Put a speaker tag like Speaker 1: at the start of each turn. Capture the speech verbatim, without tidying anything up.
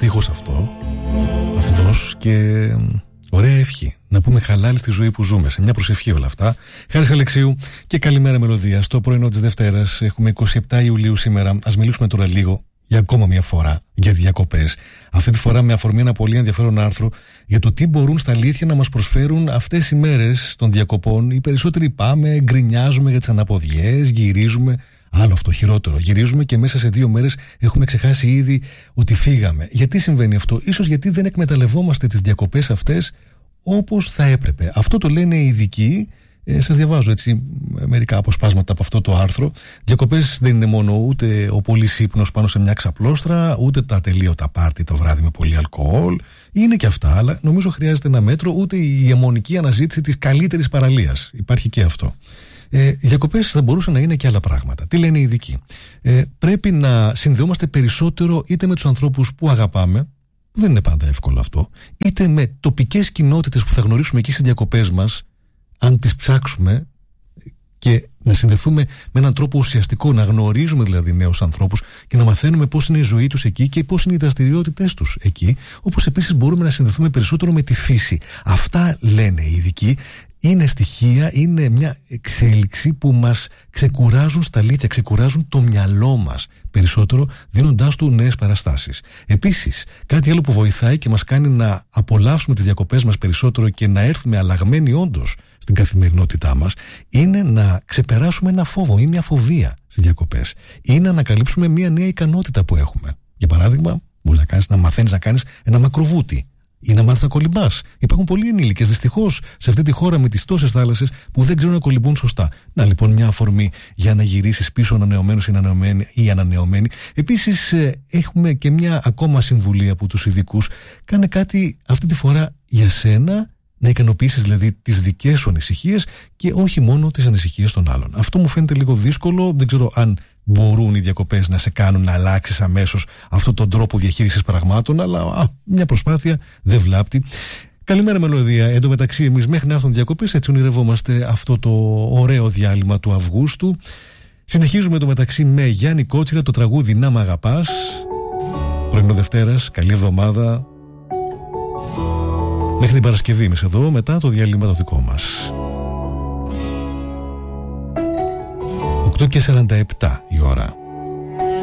Speaker 1: στίχος αυτό, αυτός και ωραία ευχή. Να πούμε χαλάλι στη ζωή που ζούμε. Σε μια προσευχή όλα αυτά. Χάρης Αλεξίου και καλημέρα μελωδία. Στο πρωινό της Δευτέρας έχουμε είκοσι επτά Ιουλίου σήμερα. Ας μιλήσουμε τώρα λίγο για ακόμα μια φορά για διακοπές. Αυτή τη φορά με αφορμή ένα πολύ ενδιαφέρον άρθρο για το τι μπορούν στα αλήθεια να μας προσφέρουν αυτές οι μέρες των διακοπών. Οι περισσότεροι πάμε, γκρινιάζουμε για τις αναποδιές, γυρίζουμε. Άλλο αυτό, χειρότερο. Γυρίζουμε και μέσα σε δύο μέρες έχουμε ξεχάσει ήδη ότι φύγαμε. Γιατί συμβαίνει αυτό? Ίσως γιατί δεν εκμεταλλευόμαστε τις διακοπές αυτές όπως θα έπρεπε. Αυτό το λένε οι ειδικοί. Ε, σας διαβάζω έτσι μερικά αποσπάσματα από αυτό το άρθρο. Διακοπές δεν είναι μόνο ούτε ο πολύς ύπνος πάνω σε μια ξαπλώστρα, ούτε τα ατελείωτα πάρτι το βράδυ με πολύ αλκοόλ. Είναι και αυτά, αλλά νομίζω χρειάζεται ένα μέτρο, ούτε η αιμονική αναζήτηση της καλύτερης παραλίας. Υπάρχει και αυτό. Ε, οι διακοπές θα μπορούσαν να είναι και άλλα πράγματα. Τι λένε οι ειδικοί? Ε, πρέπει να συνδεόμαστε περισσότερο είτε με τους ανθρώπους που αγαπάμε, δεν είναι πάντα εύκολο αυτό, είτε με τοπικές κοινότητες που θα γνωρίσουμε εκεί στις διακοπές μας, αν τις ψάξουμε, και να συνδεθούμε με έναν τρόπο ουσιαστικό, να γνωρίζουμε δηλαδή νέους ανθρώπους και να μαθαίνουμε πώς είναι η ζωή τους εκεί και πώς είναι οι δραστηριότητες τους εκεί, όπως επίσης μπορούμε να συνδεθούμε περισσότερο με τη φύση. Αυτά λένε οι ειδικοί. Είναι στοιχεία, είναι μια εξέλιξη που μας ξεκουράζουν στα αλήθεια, ξεκουράζουν το μυαλό μας περισσότερο, δίνοντάς του νέες παραστάσεις. Επίσης, κάτι άλλο που βοηθάει και μας κάνει να απολαύσουμε τις διακοπές μας περισσότερο και να έρθουμε αλλαγμένοι όντως στην καθημερινότητά μας, είναι να ξεπεράσουμε ένα φόβο ή μια φοβία στις διακοπές, ή να ανακαλύψουμε μια νέα ικανότητα που έχουμε. Για παράδειγμα, μπορείς να, κάνεις, να μαθαίνεις να κάνεις ένα μακροβούτι ή να μάθεις να κολυμπάς. Υπάρχουν πολλοί ενήλικες δυστυχώς σε αυτή τη χώρα με τις τόσες θάλασσες που δεν ξέρουν να κολυμπούν σωστά. Να λοιπόν μια αφορμή για να γυρίσεις πίσω ανανεωμένος ή ανανεωμένη. Επίσης ε, έχουμε και μια ακόμα συμβουλή από τους ειδικούς. Κάνε κάτι αυτή τη φορά για σένα, να ικανοποιήσεις δηλαδή τις δικές σου ανησυχίες και όχι μόνο τις ανησυχίες των άλλων. Αυτό μου φαίνεται λίγο δύσκολο. Δεν ξέρω αν μπορούν οι διακοπές να σε κάνουν να αλλάξεις αμέσως αυτόν τον τρόπο διαχείρισης πραγμάτων, αλλά α, μια προσπάθεια δεν βλάπτει. Καλημέρα μελωδία. Εν τω μεταξύ, εμείς μέχρι να έρθουν διακοπές, έτσι ονειρευόμαστε αυτό το ωραίο διάλειμμα του Αυγούστου. Συνεχίζουμε το μεταξύ με Γιάννη Κότσιρα, το τραγούδι «Να μ' αγαπάς». Πρωινό Δευτέρας, καλή εβδομάδα. Μέχρι την Παρασκευή εμείς εδώ, μετά το διάλειμμα το δικό μας. οκτώ και σαράντα επτά η ώρα.